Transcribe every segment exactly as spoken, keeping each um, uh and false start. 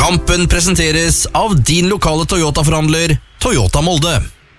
Kampen presenteres av din lokale Toyota-forhandler, Toyota Molde.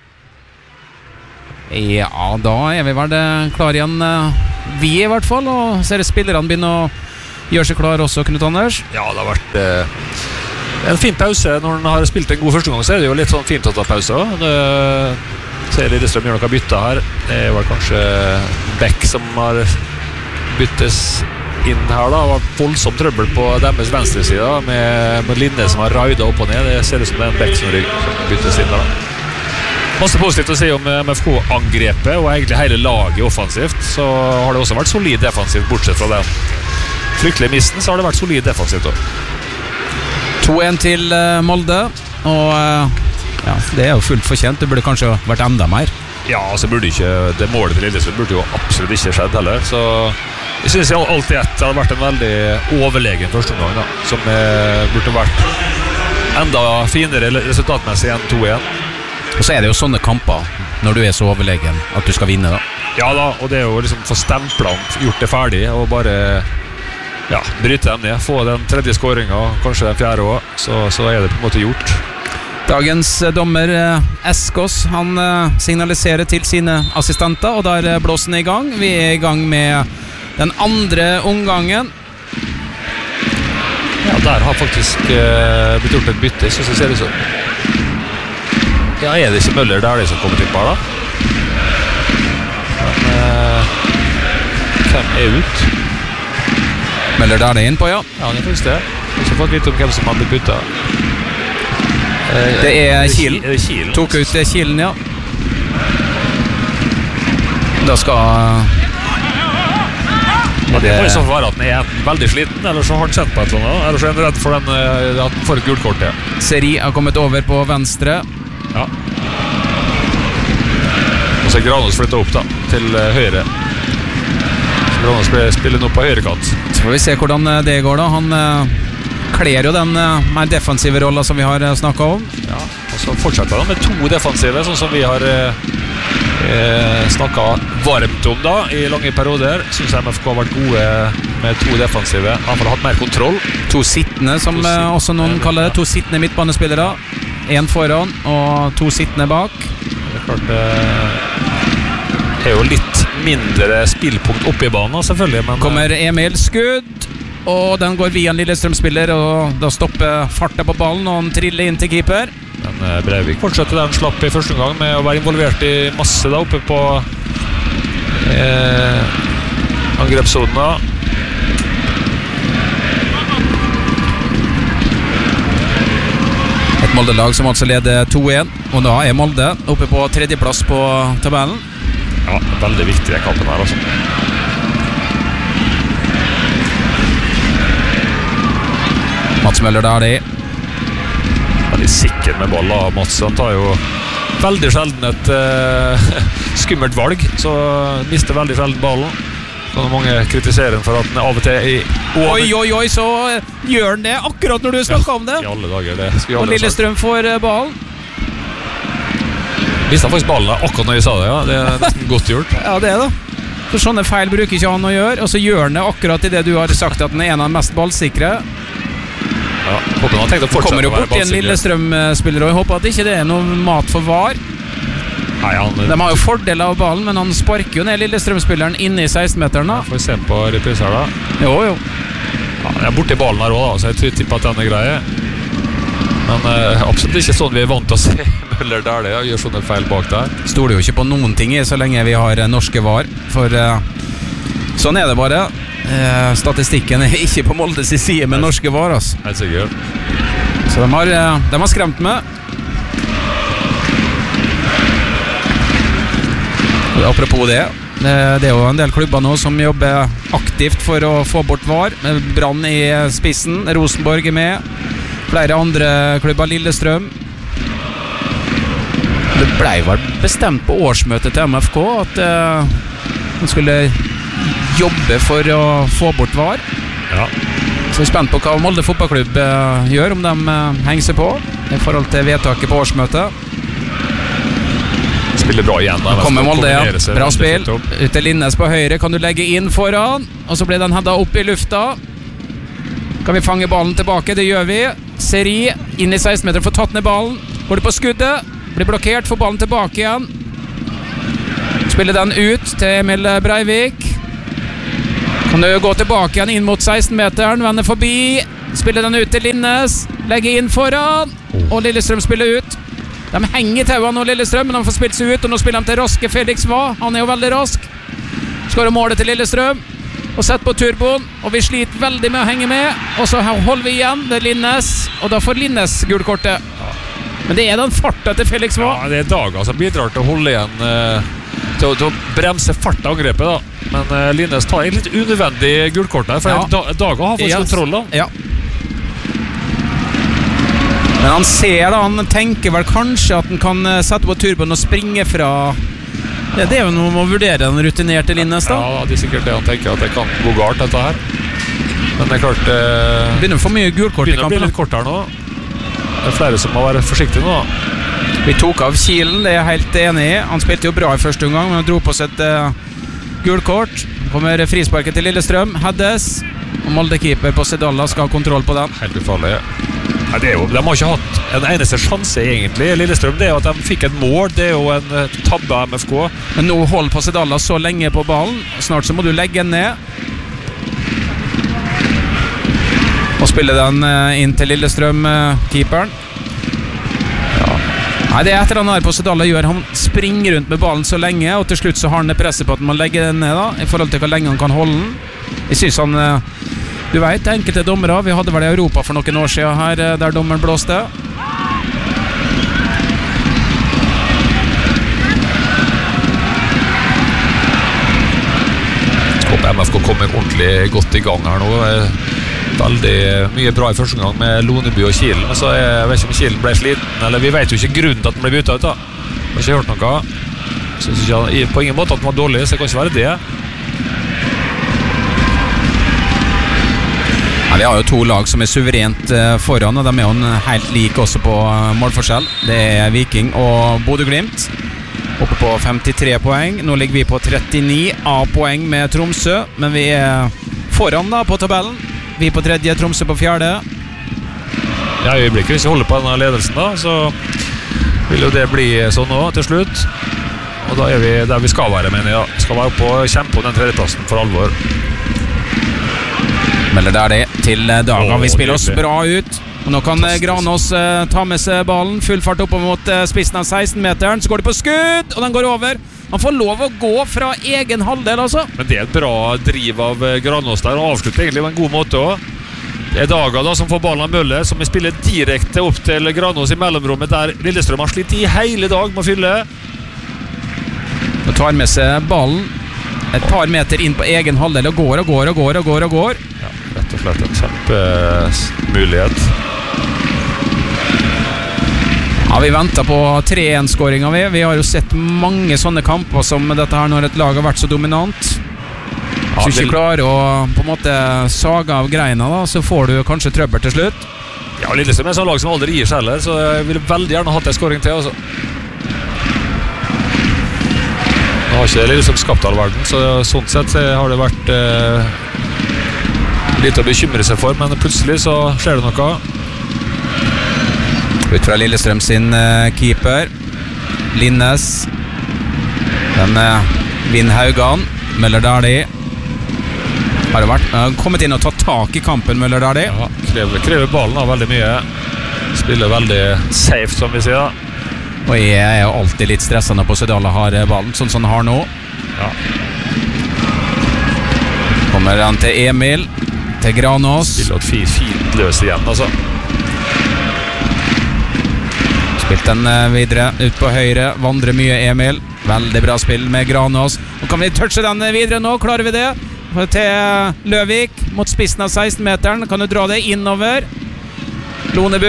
Ja, da er vi vel klar igjen, vi i hvert fall, og ser spillerne begynner å gjøre seg klar også, Knut Anders. Ja, det har vært eh, en fin pause. Når han har spilt en god første gang, så er det jo litt sånn fint å ta pause også. Det ser Lillestrøm gjør noe bytte her. Det er vel kanskje Beck som har byttes inn her da. Det var voldsomt trøbbel på deres venstre side med, med Linde som har raidet opp og ned. Det ser ut som det er en Beck som byttes inn der da. Masse positivt å si om M F K-angrepet og egentlig hele laget offensivt. Så har det også vært solid defensivt, bortsett fra den fryktelige misten, så har det vært solid defensivt også. to en til Molde, og ja, det er jo fullt fortjent. Det burde kanskje vært enda mer. Ja, altså burde ikke, det målet til Lillestrøm burde jo absolutt ikke skjedd heller. Så jeg synes jeg alltid ett hadde vært en veldig overlegen første omgang da, som eh, burde vært enda finere resultatmessig enn to en. Og så er det jo sånne kamper når du er så overlegen at du skal vinne da. Ja da, og det er jo liksom få stemplene, gjort det ferdig og bare ja, bryte dem ned, få den tredje skåringen, kanskje den fjerde også, så, så er det på en måte gjort. Dagens dommer Eskås, han signaliserer til sine assistenter, og der blåser han i gang. Vi er i gang med den andre omgangen. Ja, der har faktisk uh, blitt gjort et bytte, så ser det ut som. Ja, er det ikke Møller der det som kommer til par da? Men uh, hvem er ut? Møller der det inn på, ja. Ja, det er faktisk det. Jeg har ikke fått vite om hvem som har blitt byttet. Uh, det er Kiel. Er det Kiel? Tok ut Kielen, ja. Da skal... Ja, det må jo så være at han er veldig sliten, eller så har han sett på et eller annet, eller så er han redd for den, uh, at han får et gult kort, ja. Seri har kommet over på venstre. Ja. Og så er Granås flyttet opp da, til uh, høyre. Så Granås spiller nå på høyre kant. Så får vi se hvordan det går da. Han uh, kler jo den uh, mer defensive rollen som vi har uh, snakket om. Ja, og så fortsetter han med to defensive, sånn som vi har uh, uh, snakket varmt om da, i lange perioder. Synes jeg M F K har vært gode med to defensive. Han har hatt mer kontroll. To sittende, som to sittende, uh, også noen kaller det. To sittende midtbanespillere. En foran og to sittende bak. Det er klart det er jo litt mindre spillpunkt oppe i banen selvfølgelig, men kommer Emil skudd, og den går via en Lillestrøm-spiller, og da stopper farta på ballen, og han triller inn til keeper. Men Breivik fortsetter den slapp i første gang med å være involvert i masse da oppe på eh, angrepssonen da. Et Molde-lag som altså leder to en, og da er Molde oppe på tredjeplass på tabellen. Ja, veldig viktig i kampen her også. Mats Møller der, det. Veldig sikker med ball av Mats. Han tar jo veldig sjelden et uh, skummelt valg, så mister veldig sjelden ballen. Så mange kritiserer for at han av og til er i Oi, oi, oi, så gjør han det akkurat når du snakker ja, om det. I alle dager, det skal vi og Lillestrøm får ballen. Visste han faktisk ballen akkurat når jeg sa det, ja. Det er nesten godt gjort. Ja, det er det. For sånne feil bruker ikke han å gjøre, og så gjør han det akkurat i det du har sagt at han er en av de mest ballsikre. Ja, håper han har tenkt å fortsette å være ballsikre. Kommer jo bort i en Lillestrøm-spiller, og jeg håper at ikke det er noe mat for var. Nei, han, de har jo fordeler av ballen, men han sparker jo ned Lillestrøm-spilleren inne i seksten-meteren da. Får vi se på reprise her da. Jo, jo. Ja, jeg er borte i ballen her også da, så jeg tror tipper at den er greie. Men uh, absolutt ikke sånn vi er vant til å se Møller der det, og gjør sånne feil bak der. Stoler jo ikke på noen ting i så lenge vi har uh, norske var, for uh, sånn er det bare. Uh, statistikken er ikke på Moldes side med norske var, altså. Helt sikkert. Så de har, uh, de har skremt med. Apropos det, det er jo en del klubber nå som jobber aktivt for å få bort var. Brann i spissen, Rosenborg er med, flere andre klubber, Lillestrøm. Det ble vel bestemt på årsmøtet til M F K at uh, man skulle jobbe for å få bort var. Ja. Så jeg er spent på hva Molde fotballklubb uh, gjør, om de uh, henger seg på i forhold til vedtaket på årsmøtet. Spiller bra igjen da. Kommer Molde, ja. Bra spill. Ute Linnes på høyre, kan du legge inn foran, og så blir den hendet opp i lufta. Kan vi fange ballen tilbake? Det gjør vi. Seri inn i seksten meter, får tatt ned ballen. Går det på skuddet, blir blokkert, får ballen tilbake igjen. Spiller den ut til Emil Breivik. Kan du gå tilbake igjen inn mot seksten meteren, vender forbi, spiller den ut til Linnes, legger inn foran, og Lillestrøm spiller ut. De henger i tauene nå, Lillestrøm, men de får spilt seg ut, og nå spiller de til raske Felix Hva. Han er jo veldig rask. Skårer målet til Lillestrøm, og setter på turboen, og vi sliter veldig med å henge med, og så holder vi igjen, det er Linnes, og da får Linnes gulkortet. Men det er den farta til Felix Hva. Ja, det er Daga som bidrar til å holde igjen, eh, til, å, til å bremse farta angrepet da. Men eh, Linnes tar et litt unødvendig gulkort der, for Ja. da, Daga har fått Ja. kontroll da. Ja. Men han ser da, han tenker vel kanskje at han kan eh, sette på turboen og springe fra. Ja, det er jo noe med å vurdere den rutinerte Linnes da. Ja, det er sikkert det han tenker, at det kan gå galt dette her. Men det er klart eh, Begynner for mye gulkort i begynner å bli kampen. litt kort her nå. Det er flere som må være forsiktige nå da. Vi tok av Kielen, det er jeg helt enig i. Han spilte jo bra i første omgang, men han dro på seg et uh, gulkort. Kommer frisparket til Lillestrøm, Heddes. Og Molde-keeper på Sedalla skal ha kontroll på den. Helt ufarlig. Ja, det er jo, de har ikke hatt en eneste sjanse egentlig. Lillestrøm, det er jo at de fikk et mål. Det er jo en uh, tabbe av M F K. Men nå hold på Sedalla så lenge på ballen. Snart så må du legge den ned. Og spille den uh, inn til Lillestrøm-keeperen. Nei, det er etter han her på Sedalla gjør. Han springer rundt med ballen så lenge, og til slutt så har han det presset på at man legger den ned da, i forhold til hvor lenge han kan holde den. Jeg synes han, du vet, enkelte dommere, vi hadde vel i Europa for noen år siden her, der dommeren blåste. Håper M F K kommer ordentlig godt i gang her nå. Veldig mye bra i første gang med Loneby og Kielen. Så jeg vet ikke om Kielen ble sliten, eller vi vet jo ikke grunnen til at den ble byttet ut da. Jeg har ikke hørt noe. Synes ikke han, på ingen måte at den var dårlig, så det kan ikke være det. Ja, vi har jo to lag som er suverent foran, og de er jo helt like også på målforskjell. Det er Viking og Bodø/Glimt. Oppe på femtitre poeng. Nå ligger vi på trettini A-poeng med Tromsø, men vi er foran da på tabellen. Vi på tredje, Tromsø på fjerde. Ja, i øyeblikket, hvis vi holder på denne ledelsen da, så vil jo det bli sånn nå til slutt. Og da er vi der vi skal være, mener jeg. Skal være oppe og kjempe om den tredjeplassen for alvor. Melder der det til Daga. Vi spiller oss nydelig. bra ut. Og nå kan Granås uh, ta med seg ballen. Full fart opp mot uh, spissen av seksten-meteren. Så går det på skudd, og den går over. Han får lov å gå fra egen halvdel, altså. Men det er et bra driv av Granås der, og avslutter egentlig på en god måte også. Det er Daga da som får ballen av Mølle, som spiller direkte opp til Granås i mellomrommet, der Lillestrøm har slitt i hele dag med å fylle. Og tar med seg ballen et par meter inn på egen halvdel, og går og går og går og går og går. Ja, rett og slett en kjempemulighet. Ja, vi venter på tre en-skåringer vi. Vi har jo sett mange sånne kamper som dette her når et lag har vært så dominant. Hvis du ikke klarer å på en måte sage av greina da, så får du kanskje trøbbel til slutt. Ja, Lillestrøm er et sånt lag som aldri gir seg heller, så jeg ville veldig gjerne hatt en skåring til også. Nå har ikke Lillestrøm skapt all verden, så sånn sett har det vært eh, litt å bekymre seg for, men plutselig så skjer det noe. Ut fra Lillestrøm sin uh, keeper Linnes. Den uh, Vinn Haugan. Møller Dali har det vært uh, kommet inn og tatt tak i kampen. Møller Dali. Ja, krever, krever ballen av veldig mye. Spiller veldig safe, som vi sier. Og jeg er jo alltid litt stressende på Sedala har ballen, sånn som han har nå. Ja. Kommer han til Emil, til Granås. Spiller et fint, fint løs igjen, altså. Spilt den videre ut på høyre. Vandrer mye Emil. Veldig bra spill med Granås. Og kan vi touche den videre nå? Klarer vi det? Til Løvik mot spissen av seksten-meteren. Kan du dra det innover? Lonebu.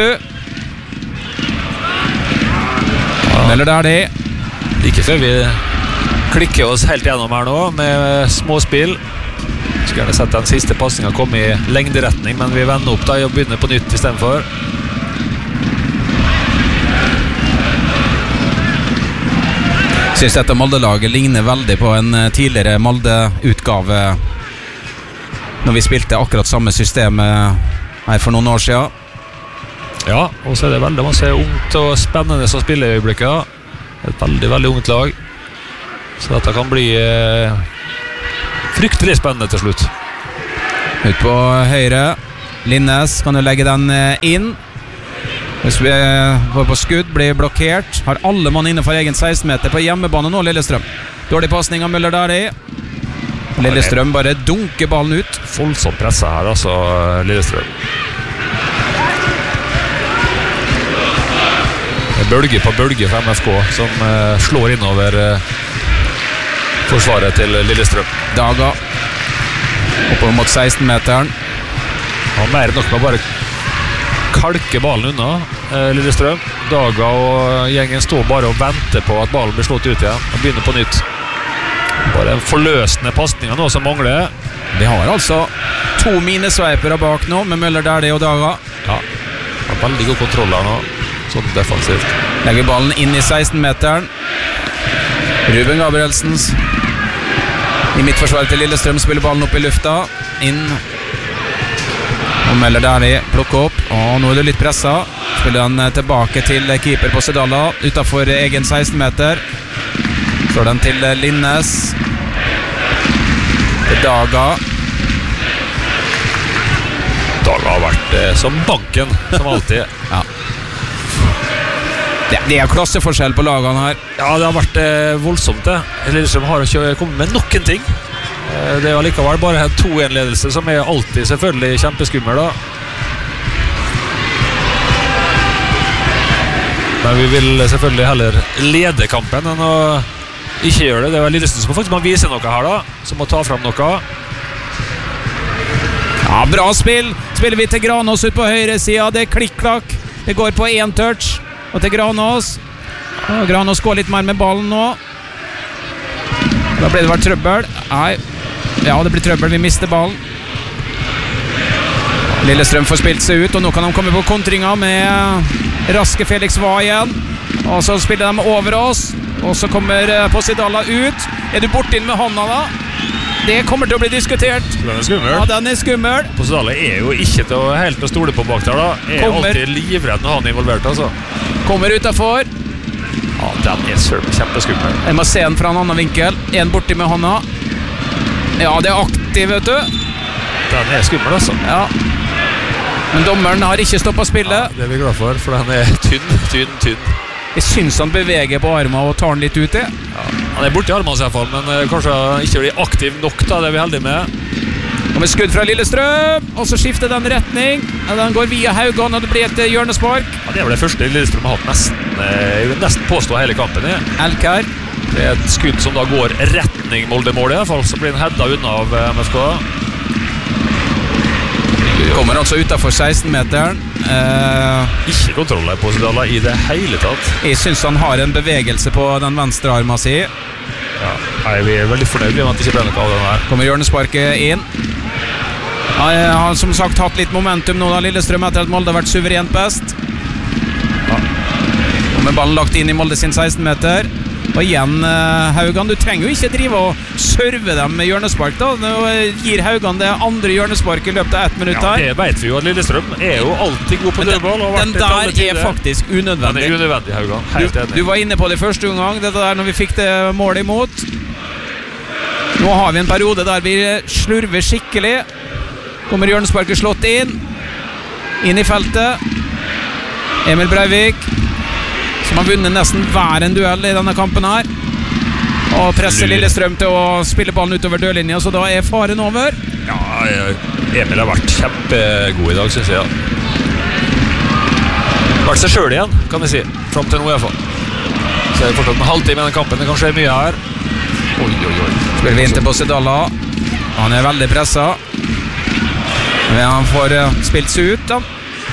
Ja. Eller der det. Ikke før vi klikker oss helt gjennom her nå med små spill. Skulle gjerne sett den siste passningen komme i lengderetning, men vi vender opp da og begynner på nytt i stedet for. Jeg synes dette Molde-laget ligner veldig på en tidligere Molde-utgave når vi spilte akkurat samme system her for noen år siden. Ja, og så er det veldig masse ungt og spennende som spiller i øyeblikket da. Et veldig, veldig ungt lag. Så dette kan bli eh, fryktelig spennende til slutt. Ut på høyre. Linnes kan jo legge den inn. Hvis vi går på skudd, blir blokkert. Har alle mann innenfor egen seksten meter på hjemmebane nå, Lillestrøm. Dårlig passning av Møller der i. Lillestrøm bare dunker ballen ut. Voldsomt presset her, altså, Lillestrøm. Bølge på bølge fra M F K som uh, slår innover uh, forsvaret til Lillestrøm. Daga oppover mot seksten-meteren. Han mer nok med å bare kalke ballen unna, uh, Lillestrøm. Daga og gjengen står bare og venter på at ballen blir slått ut igjen og begynner på nytt. Bare en forløsende pasning nå som mangler. Vi har altså to minesveipere bak nå med Møller Dæhlie og Daga. Ja, har veldig god kontroll her nå, sånn defensivt. Legger ballen inn i seksten-meteren. Ruben Gabrielsen i midtforsvaret til Lillestrøm spiller ballen opp i lufta. Inn. Og Møller Dæhlie plukker opp. Og nå er det litt presset. Spiller han tilbake til keeper på Sedala utenfor egen seksten-meter. Slår den til Linnes. Til Daga. Daga har vært eh, som banken, som alltid. Ja. Det, det er klasseforskjell på lagene her. Ja, det har vært eh, voldsomt det. Lillestrøm har ikke kommet med noen ting. Eh, det er allikevel bare to en-ledelse som er alltid selvfølgelig kjempeskummel da. Men vi vil selvfølgelig heller lede kampen enn å ikke gjøre det. Det er Lillestrøm som faktisk må vise noe her da, som må ta frem noe. Ja, bra spill. Spiller vi til Granås ut på høyre siden. Det er klikk-klakk. Det går på en touch. Og til Granås. Ja, Granås går litt mer med ballen nå. Da ble det vært trøbbel. Nei. Ja, det blir trøbbel. Vi mister ballen. Lillestrøm får spilt seg ut, og nå kan de komme på kontringa med raske Felix Vajen. Og så spiller de over oss. Og så kommer Posidala ut. Er du bortinn med hånda da? Det kommer til å bli diskutert. Den er skummel. Ja, den er skummel. Posidala er jo ikke til å helt å stole på bak der da. Er kommer. alltid livredd når han er involvert, altså. Kommer utenfor. Ja, den er kjempeskummel. Jeg må se den fra en annen vinkel. En borti med hånda. Ja, det er aktiv, vet du. Den er skummel, altså. Ja. Men dommeren har ikke stoppet spillet. Ja, det er vi glad for, for den er tynn, tynn, tynn. Jeg synes han beveger på armen og tar den litt ut i. Ja, han er borte i armene i hvert fall, men uh, kanskje han ikke blir aktiv nok da, det er vi heldige med. Og med skudd fra Lillestrøm, og så skifter den retning. Den går via Haugan, og det blir et hjørnespark. Ja, det er vel det første Lillestrøm har hatt nesten, jeg vil nesten påstå hele kampen i. Elkær. Det er et skudd som da går retning Molde-målet i hvert fall, så blir den hedda unna av M F K. Kommer altså utenfor seksten-meteren. Eh, ikke kontroll på Sedala i det hele tatt. Jeg synes han har en bevegelse på den venstre armen si. Ja, nei, vi er veldig fornøyd med at det ikke ble noe av den her. Kommer hjørnesparket inn. Han har som sagt hatt litt momentum nå da, Lillestrøm, etter at Molde har vært suverent best. Ja. Og med ballen lagt inn i Molde sin seksten-meter. Og igjen, Haugan, du trenger jo ikke drive og serve dem med hjørnespark da. Nå gir Haugan det andre hjørnespark i løpet av ett minutt her. Ja, det vet vi jo at Lillestrøm er jo alltid god på dødball. Den, den der er faktisk unødvendig. Den er unødvendig, Haugan. Helt enig. Du, du var inne på det første gang, dette der når vi fikk det målet imot. Nå har vi en periode der vi slurver skikkelig. Kommer hjørnesparket slått inn. Inn i feltet. Emil Breivik, som har vunnet nesten hver en duell i denne kampen her, og presser Lillestrøm til å spille ballen utover dørlinja, så da er faren over. Ja, Emil har vært kjempegod i dag, synes jeg. Vært seg selv igjen, kan vi si, frem til nå i hvert fall. Så er det fortsatt en halvtime i denne kampen, det kan skje mye her. Oi, oi, oi. Spiller vi inn til Posidala. Han er veldig presset. Men han får spilt seg ut da.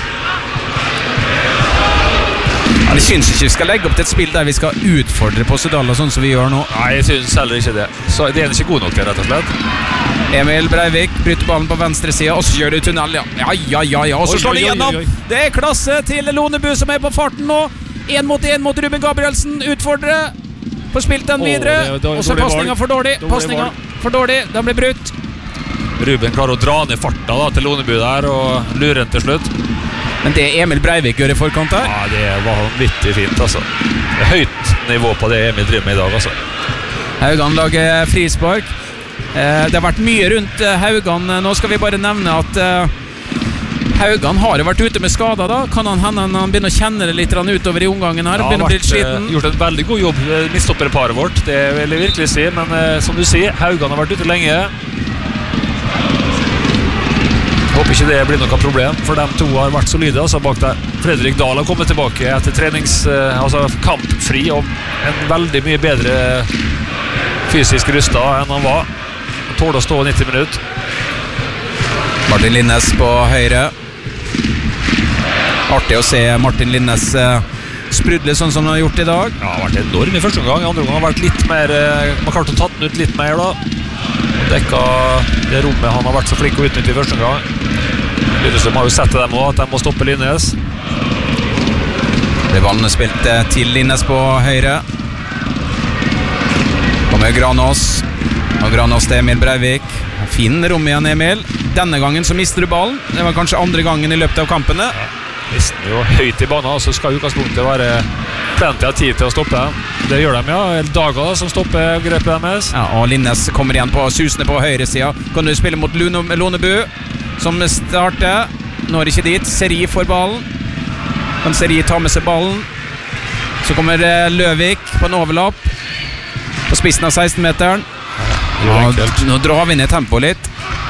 Jeg synes ikke vi skal legge opp til et spill der vi skal utfordre Posidala sånn som vi gjør nå. Nei, jeg synes heller ikke det. Så det er ikke god nok til, rett og slett. Emil Breivik bryter ballen på venstre siden, og så gjør det tunnel, ja. Ja, ja, ja, ja. Og så slår det gjennom. Det er klasse til Lonebu som er på farten nå. En mot en mot Ruben Gabrielsen. Utfordrer. Får spilt den videre. Og så passningen for dårlig. Passningen for dårlig. Den blir brutt. Ruben klarer å dra ned farta da, til Lonebu der, og lurer den til slutt. Men det Emil Breivik gjør i forkant her? Ja, det var vanvittig fint, altså. Det er høyt nivå på det Emil driver med i dag, altså. Haugan lager frispark. Eh, det har vært mye rundt eh, Haugan. Nå skal vi bare nevne at eh, Haugan har jo vært ute med skader da. Kan han hende han begynner å kjenne det litt utover i omgangen her? Ja, begynner å bli vært, sliten. gjort en veldig god jobb midtstopperparet vårt, det vil jeg virkelig si. Men eh, som du sier, Haugan har vært ute lenge. Håper ikke det blir noe problem, for de to har vært solide altså, bak der. Fredrik Dahl har kommet tilbake etter trenings, eh, altså kampfri og en veldig mye bedre fysisk rustet enn han var. Han tåler å stå nitti minutter. Martin Linnes på høyre. Artig å se Martin Linnes uh, sprudle sånn som han har gjort i dag. Ja, han har vært enorm i første omgang. I andre omgang har vært litt mer uh, man har klart å tatt den ut litt mer da. Dekka det rommet han har vært så flink å utnytte i første omgang. Lillestrøm har jo sett til dem også, at de må stoppe Linnes. Det ballen er spilt uh, til Linnes på høyre. Kommer Granås. Og Granås til Emil Breivik. Fin rom igjen, Emil. Denne gangen så mister du ballen. Det var kanskje andre gangen i løpet av kampene. Ja, listen jo høyt i banen, så skal jo utgangspunktet være plenty av tid til å stoppe. Det gjør de, ja. Dager da, som stopper grepet deres. Ja, og Linnes kommer igjen på susene på høyre siden. Kan du spille mot Lune, Lonebu, som starter. Når ikke dit. Seri får ballen. Kan Seri ta med seg ballen. Så kommer Løvik på en overlapp. På spissen av seksten-meteren. Ja, nå drar vi ned tempo litt.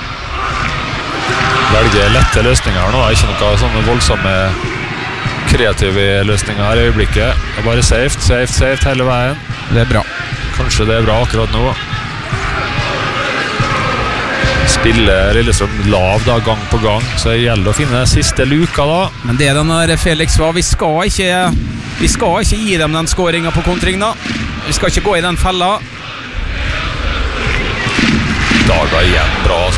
Velger lette løsninger nå, ikke noen sånne voldsomme kreative løsninger her i øyeblikket. Det er bare safe, safe, safe hele veien. Det er bra. Kanskje det er bra akkurat nå. Spiller Lillestrøm lav da, gang på gang, så det gjelder å finne siste luka da. Men det den der Felix var, vi skal ikke vi skal ikke gi dem den skåringen på kontring da. Vi skal ikke gå i den fella. Daga igjen bra altså.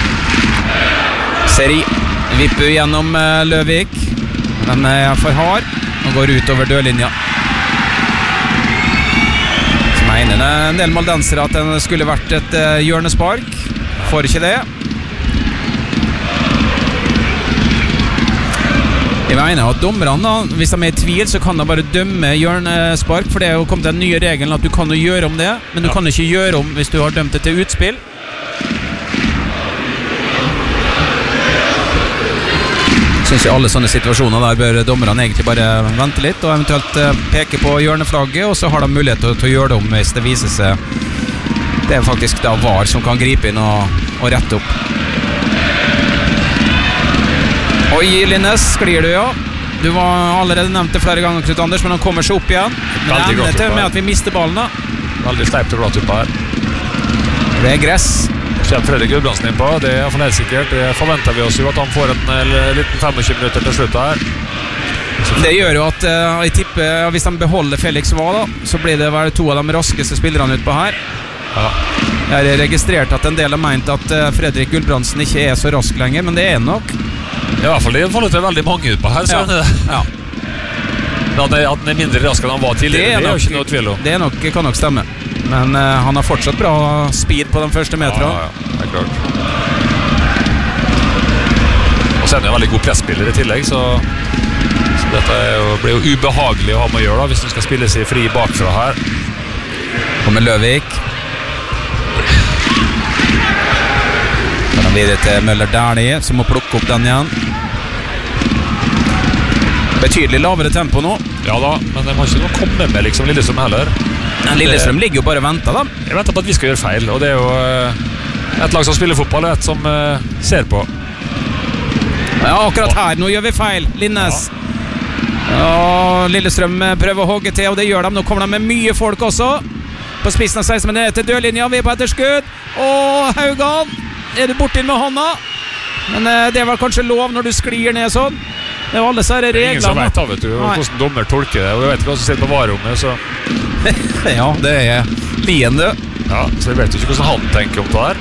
Seri vipper gjennom uh, Løvik. Den er for hard og går ut over dørlinja. Så mener en del moldensere at den skulle vært et uh, hjørnespark. Får ikke det. Jeg mener at dommerne da, hvis de er i tvil, så kan de bare dømme hjørnespark, for det er jo kommet den nye regelen at du kan jo gjøre om det, men du ja. kan ikke gjøre om hvis du har dømt det til utspill. Synes jeg alle sånne situasjoner der bør dommerne egentlig bare vente litt og eventuelt peke på hjørneflagget, og så har de mulighet til, til å gjøre det om hvis det viser seg det er faktisk da V A R som kan gripe inn og, og rette opp. Oi, Linnes, sklir du, ja. Du var allerede nevnt det flere ganger, Knut Anders, men han kommer seg opp igjen. Men det ender til med at vi mister ballen da. Veldig sleipt og glatt oppe her. Det er gress. Kjem Fredrik Gudbrandsen inn på, det er for helt sikkert. Det forventer vi oss jo at han får en, en liten tjuefem minutter til slutt her. Det gjør jo at uh, jeg tipper, hvis de beholder Felix Va da, så blir det vel to av de raskeste spillerne ut på her. Ja. Jeg har registrert at en del har meint at uh, Fredrik Gudbrandsen ikke er så rask lenger, men det er nok. I hvert fall det er til veldig mange ut på her, så ja. Ja. At han er mindre rask enn han var tidligere, det er, det er nok, jo ikke noe tvil om. Det er nok, kan nok stemme. Men uh, han har fortsatt bra speed på de første meterne. Ja, ja, det er klart. Og så er han jo en veldig god pressspiller i tillegg, så, så dette er jo, blir jo ubehagelig å ha med å gjøre da, hvis du skal spille seg fri bakfra her. Kommer Løvik. Så han videre til Møller Dæhlie, som må plukke opp den igjen. Betydelig lavere tempo nå. Ja da, men de har ikke noe å komme med liksom Lillestrøm heller. Lillestrøm ligger jo bare og venter da. Jeg venter på at vi skal gjøre feil, og det er jo et lag som spiller fotball, og et som uh, ser på. Ja, akkurat her, nå gjør vi feil, Linnes. Ja. Og Lillestrøm prøver å hogge til, og det gjør de. Nå kommer de med mye folk også. På spissen av seksten, men ned til dørlinja, vi er på etterskudd. Og Haugan, er du borti med hånda? Men uh, det var kanskje lov når du sklir ned sånn. Det er alle disse reglene. Ingen som vet da, vet du, hvordan dommer tolker det. Og jeg vet ikke hva som sitter på varerommet, så... Ja, det er Lien, du. Ja, så jeg vet jo ikke hvordan han tenker om det her.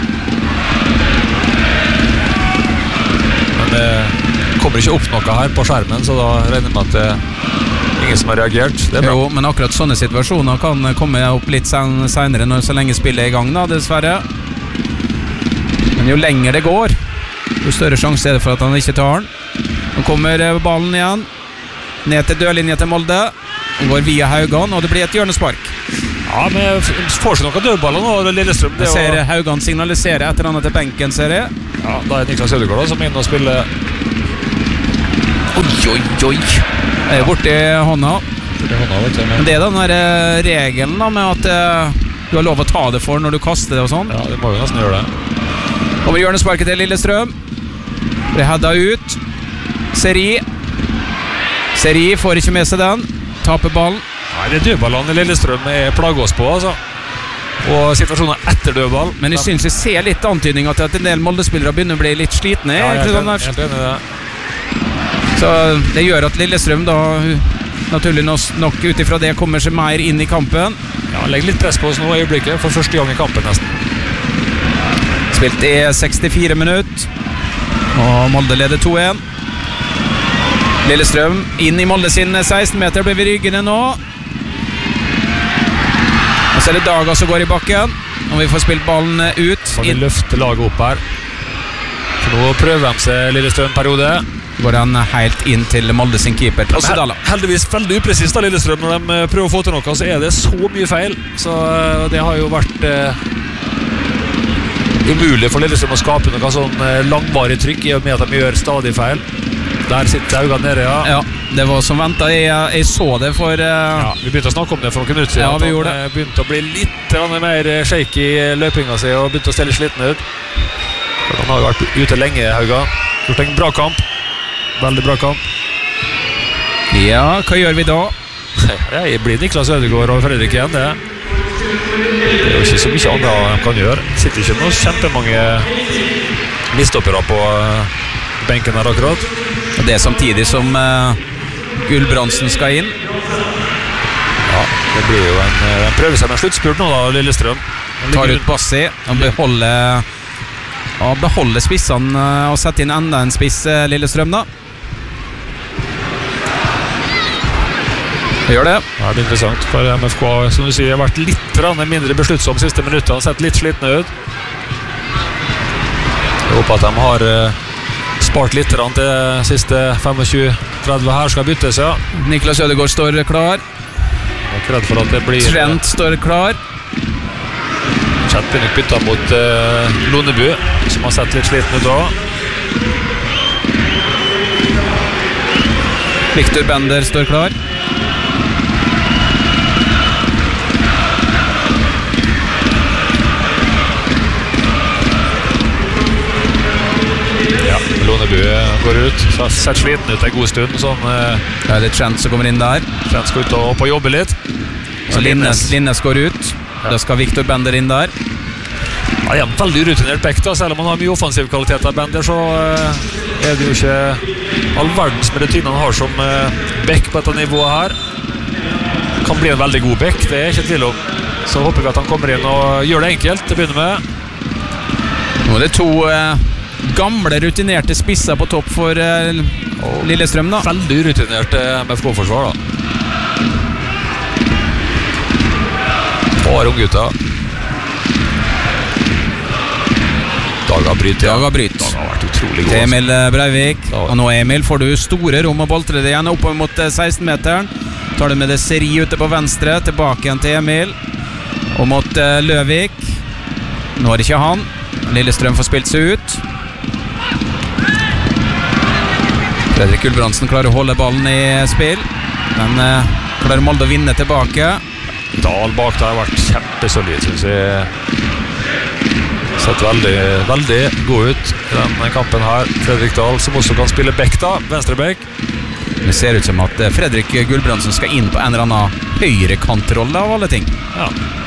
Men det kommer ikke opp noe her på skjermen, så da regner jeg med at det er ingen som har reagert. Det er bra. Jo, men akkurat sånne situasjoner kan komme opp litt sen senere når så lenge spillet er i gang da, dessverre. Men jo lenger det går, jo større sjanse er det for at han ikke tar den. Nå kommer ballen igjen ned til dørlinja til Molde. Den går via Haugan, og det blir et hjørnespark. Ja, men får seg noen dødballer nå, Lillestrøm. Jeg ser var... Haugan signalisere etter han til benken, ser jeg. Ja, da er Niklas Ødegaard som er inne og spiller. Oi, oi, oi. Det er borti hånda. Borti hånda, vet jeg. Men det er den der regelen da, med at uh, du har lov å ta det for når du kaster det og sånn. Ja, det må jo nesten gjøre det. Kommer hjørnesparket til Lillestrøm. Blir headet ut. Seri. Seri får ikke med seg den. Taper ballen. Nei, det er dødballene Lillestrøm er plaget oss på, altså. Og situasjonen etter dødball. Men jeg synes jeg ser litt antydning at en del Molde-spillere begynner å bli litt slitne. Ja, jeg er sånn helt enig i det. Så det gjør at Lillestrøm da naturlig nok ut ifra det kommer seg mer inn i kampen. Ja, legger litt press på oss nå i øyeblikket for første gang i kampen nesten. Spilt i sekstifire minutter, og Molde leder to en. Lillestrøm inn i Molde sin seksten meter, blir vi ryggende nå. Og så er det Daga som går i bakken, og vi får spilt ballen ut. Får vi løfte laget opp her. For nå prøver de seg Lillestrøm periode. Går han helt inn til Molde sin keeper. Hel heldigvis veldig upresist da Lillestrøm. Når de prøver å få til noe, så er det så mye feil. Så det har jo vært eh, umulig for Lillestrøm å skape noe sånn eh, langvarig trykk i og med at de gjør stadig feil. Der sitter Haugan nede, ja. Ja, det var som ventet. Jeg, jeg så det for... Uh... Ja, vi begynte å snakke om det for noen minutter siden. Ja, vi gjorde det. Begynte å bli litt mer shaky i løpinga si og begynte å stelle sliten ut. For han har jo vært ute lenge, Haugan. Gjort en bra kamp. Veldig bra kamp. Ja, hva gjør vi da? Jeg blir Niklas Ødegaard og Fredrik igjen, det. Det er jo ikke så mye andre de kan gjøre. Det sitter ikke noen kjempemange midtstoppere på benken her akkurat. Og det er samtidig som uh, Gulbrandsen skal inn. Ja, det blir jo en, en prøver seg med en sluttspurt nå da, Lillestrøm. Tar ut Bassi og beholder, ja, beholder spissene og setter inn enda en spiss Lillestrøm da. Det gjør det. Ja, det er interessant, for M F K som du sier har vært litt mindre besluttsom siste minuttene, sett litt slitne ut. Jeg håper at de har uh, spart litt til siste tjuefem tretti her skal byttes, ja. Niklas Ødegaard står klar. Jeg er redd for at det blir... Trent står klar. Chet begynner bytta mot uh, Lonebu, som har sett litt sliten ut da. Victor Bender står klar. Lonebu går ut, så har sett sliten ut en god stund. Sånn, uh, ja, det er Trent som kommer inn der. Trent skal ut og, og jobbe litt. Så Linnes, Linnes går ut. Ja. Da skal Victor Bender inn der. Ja, det er en veldig urutinert bekk da. Selv om han har mye offensiv kvalitet av Bender, så uh, er det jo ikke all verdens med rutinene han har som uh, bekk på dette nivået her. Kan bli en veldig god bekk, det er ikke tvil om. Så håper vi at han kommer inn og gjør det enkelt til å begynne med. Nå er det to uh, gamle rutinerte spisser på topp for uh, Lillestrøm da. Veldig urutinert uh, M F K-forsvar da. Bare unggutta. Daga bryt, ja. Daga bryt. Daga har vært utrolig god. Til Emil Breivik. Og nå Emil får du store rom og boltre det igjen oppe mot seksten-meteren. Tar du med det Seri ute på venstre. Tilbake igjen til Emil. Og mot uh, Løvik. Nå er det ikke han. Lillestrøm får spilt seg ut. Fredrik Gulbrandsen klarer å holde ballen i spill. Men uh, klarer Molde å vinne tilbake. Dahl bak der har vært kjempesolid, synes jeg. Sett veldig, veldig god ut i denne kampen her. Fredrik Dahl, som også kan spille bekk da, venstre bekk. Det ser ut som at Fredrik Gulbrandsen skal inn på en eller annen høyrekantrolle av alle ting. Ja.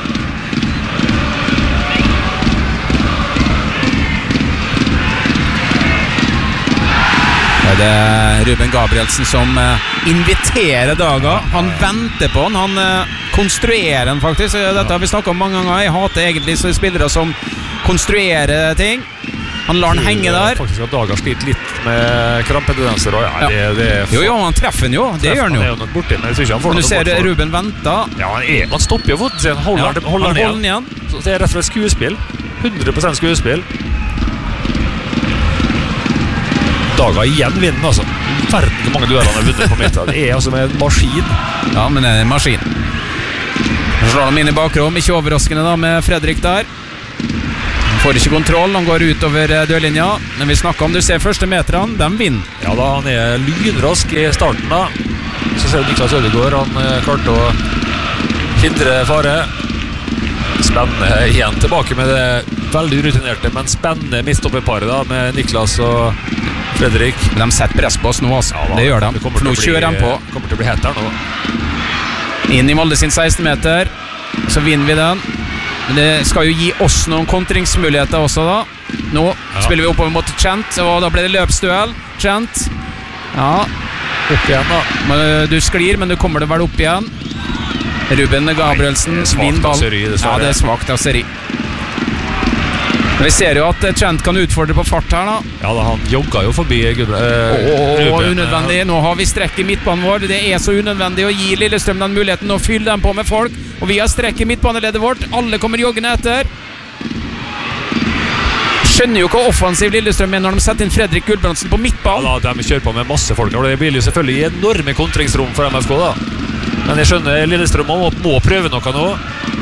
Det er Ruben Gabrielsen som uh, inviterer Daga. Han venter på han, han uh, konstruerer han faktisk. Dette har vi snakket om mange ganger. Jeg hater egentlig så spillere som konstruerer ting. Han lar han henge der. Faktisk at Daga sliter litt med krampetendenser. Ja, ja. det, det er jo, jo, han treffer han jo. Det treffer, gjør han jo. Han er jo nok borti, men jeg tror ikke han får men du ser bort, Ruben venter. Ja, han, er, han stopper jo foten sin. Holder, ja, holder, holder han han holder igjen. igjen. Så det er rett og slett skuespill. hundre prosent skuespill. Daga igjen vinner, altså. verden hvor mange dueller han har vunnet på midten. Det er altså med en maskin. Ja, men det er en maskin. Så slår han inn i bakrom, ikke overraskende da med Fredrik der. Han får ikke kontroll, han går utover dørlinja. Men vi snakker om, du ser første meterne, de vinner. Ja da, han er lynrask i starten da. Så ser du Niklas Ødegaard, han eh, klarte å hindre fare. Spennende igjen tilbake med det veldig urutinerte, men spennende midtstopperparet da, med Niklas og Fredrik. Men de setter press på oss nå, altså. Ja, da, det gjør de. det kommer For nå til å bli- kjører de på. kommer til å bli hett her nå. Inn i Molde sin seksten meter. Så vinner vi den. Men det skal jo gi oss noen kontringsmuligheter også da. Nå Ja. spiller vi oppover mot Chant, og da blir det løpsduell. Chant. Ja, Opp igjen da. men du sklir, men du kommer det vel opp igjen. Ruben Gabrielsen Nei, det er svakt vinner av ballen. Seri, dessverre. Ja, det er svagt av Seri. Men vi ser jo at Chant kan utfordre på fart her da. Ja da, han jogga jo forbi Gudre, eh, Åh, Ruben. unødvendig. Nå har vi strekk i midtbanen vår. Det er så unødvendig å gi Lillestrøm den muligheten å fylle dem på med folk. Og vi har strekk i midtbaneleddet vårt. Alle kommer joggende etter. Skjønner jo hva offensiv Lillestrøm er når de setter inn Fredrik Gulbrandsen på Ja midtbanen. da, de kjører på med masse folk, og det blir jo selvfølgelig enorme kontringsrom for M F K da. Men jeg skjønner, Lillestrøm må, må prøve noe nå.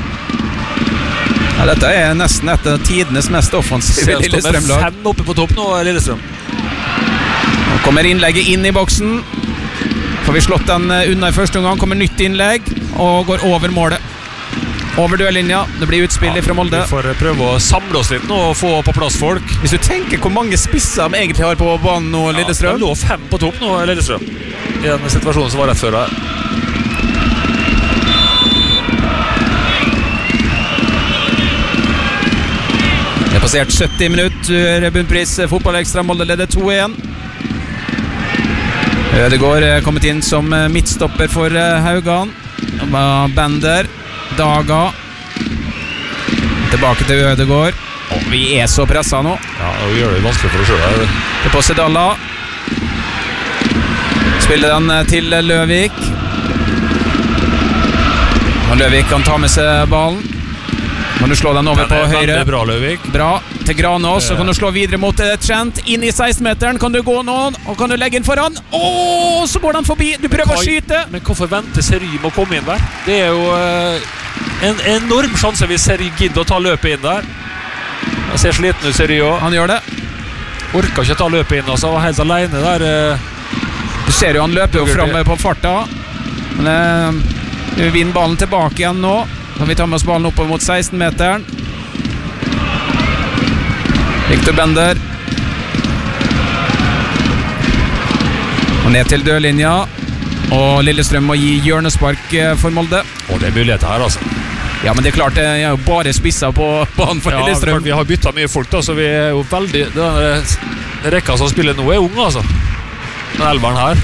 Ja, dette er nesten et av tidenes mest offensive Ser han står med Lillestrøm-lag. fem oppe på topp nå, Lillestrøm. Nå kommer innlegget inn i boksen. Får vi slått den unna i første omgang. Kommer nytt innlegg og går over målet. Over dørlinja. Det blir utspill fra Molde. Vi får prøve å samle oss litt nå og få på plass folk. Hvis du tenker hvor mange spisser de egentlig har på banen nå, Lillestrøm. Ja, de lå fem på topp nå, Lillestrøm. I den situasjonen som var rett før her. Det er passert sytti minutter. Bunnpris fotballekstra. Molde leder to én. Ødegaard er kommet inn som midtstopper for Haugan. Bender. Daga. Tilbake til Ødegaard. Åh, vi er så presset nå. Ja, og vi gjør det vanskelig for oss selv her. Det er på Sedalla. Spiller den til Løvik. Og Løvik kan ta med seg ballen. Kan du slå den over på høyre? Veldig bra, Løvik. Bra, til Granås. Så kan du slå videre mot Trent. Inn i seksten-meteren. Kan du gå nå? Og kan du legge inn foran? Åh, så går den forbi. Du prøver å skyte. Men hvorfor venter Seri med å komme inn der? Det er jo eh, en enorm sjanse hvis Seri gidder å ta løpet inn der. Han ser sliten ut, Seri også. Han gjør det. Orker ikke ta løpet inn, altså. Han var helt alene der. eh. Du ser jo han løper jo frem på farta. Men eh, vi vinner ballen tilbake igjen nå. Kan vi ta med oss ballen oppover mot seksten-meteren. Victor Bender. Og ned til dørlinja. Og Lillestrøm må gi hjørnespark for Molde. Og det er muligheter her, altså. Ja, men det er klart, det er jo bare spisset på banen for Ja, Lillestrøm. klart vi har byttet mye folk, da, så vi er jo veldig... Den rekka som spiller nå er ung, altså. Den elveren her.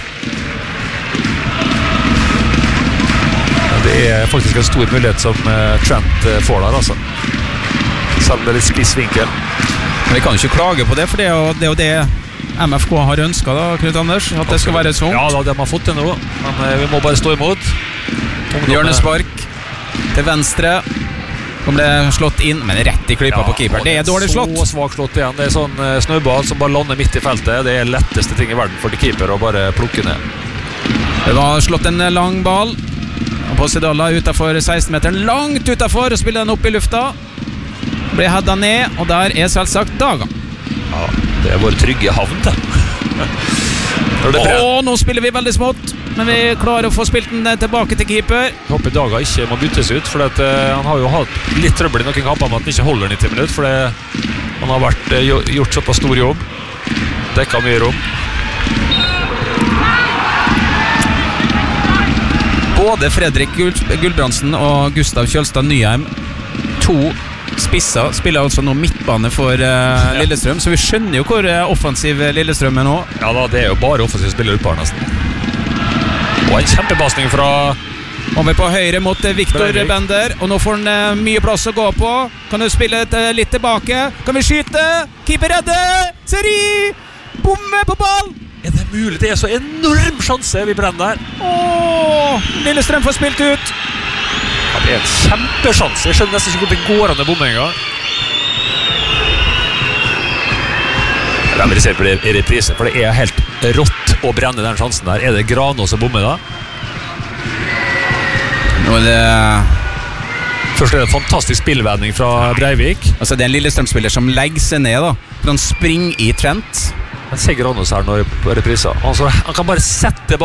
Det er faktisk en stor mulighet som uh, Trent uh, får der, altså. Selv om det er litt spiss vinkel. Men vi kan jo ikke klage på det, for det er jo det, er jo det M F K har ønsket da, Knut Anders, at det skal være sånn. Ja, da, de har fått det nå, men uh, vi må bare stå imot. Hjørnespark til venstre. Kommer det slått inn, men rett i klypa Ja, på keeper. Det er dårlig slått. Så svak slått igjen. Det er sånn uh, snøball som bare lander midt i feltet. Det er letteste ting i verden for de keeper å bare plukke ned. Det var slått en lang ball. Og på Sedalla utenfor seksten-meteren, langt utenfor, og spiller den opp i lufta. Blir hedda ned, og der er selvsagt Daga. Ja, det er vår trygge havn, det. Når det brenner. Og nå spiller vi veldig smått, men vi klarer å få spilt den tilbake til keeper. Jeg håper Daga ikke må byttes ut, for at, uh, han har jo hatt litt trøbbel i noen kamper med at han ikke holder nitti minutter, for det, han har vært, uh, gjort såpass stor jobb. Dekket mye rom. Både Fredrik Gulbrandsen og Gustav Kjølstad Nyheim, to spisser, spiller altså nå midtbane for uh, Lillestrøm, så vi skjønner jo hvor uh, offensiv Lillestrøm er nå. Ja da, det er jo bare offensiv spiller oppe her nesten. Og en kjempepasning fra... Over på høyre mot uh, Victor Breivik. Bender, og nå får han uh, mye plass å gå på. Kan du spille et, uh, litt tilbake? Kan vi skyte? Keeper redde! Seri! Bomme på ball! Er det mulig? Det er så enorm sjanse vi brenner der. Åh, Lillestrøm får spilt ut. Ja, det er en kjempesjanse. Jeg skjønner nesten ikke hvor det går an å bomme en gang. Da vil jeg se på det i reprise, for det er helt rått å brenne den sjansen der. Er det Granås som bommer da? Nå er det Først er det en fantastisk spillvending fra Breivik. Altså det er en Lillestrøm-spiller som legger seg ned da, for han springer i Trent. Jeg ser Granås her nå på reprisa. Han, så, han kan bare sette